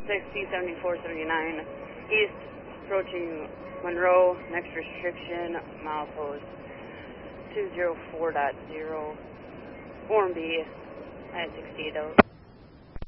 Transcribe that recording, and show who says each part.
Speaker 1: C7439 east, approaching Monroe, next restriction, milepost 204.0, Form B at 68.